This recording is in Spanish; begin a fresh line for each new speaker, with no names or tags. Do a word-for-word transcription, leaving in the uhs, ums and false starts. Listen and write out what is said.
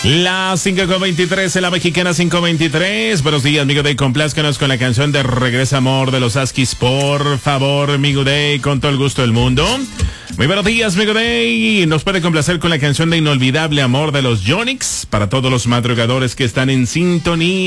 Las cinco con veintitrés en la mexicana cinco veintitrés. Buenos días, Migo Day. Complázcanos con la canción de Regresa Amor de los Askis, por favor, Migo Day, con todo el gusto del mundo. Muy buenos días, Migo Day. Nos puede complacer con la canción de Inolvidable Amor de los Yonix para todos los madrugadores que están en sintonía.